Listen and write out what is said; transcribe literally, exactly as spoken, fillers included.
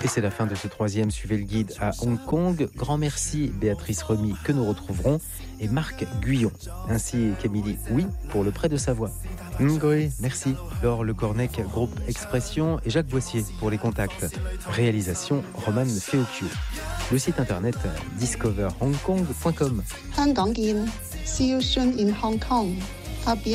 Et c'est la fin de ce troisième Suivez le guide à Hong Kong. Grand merci Béatrice Remy, que nous retrouverons, et Marc Guyon, ainsi qu'Émilie Oui pour le Près de Savoie. Ngoé, merci. Laure Le Cornec, groupe Expression, et Jacques Boissier pour les contacts. Réalisation Roman Feocchio. Le site internet discover hong kong point com. See you soon in Hong Kong.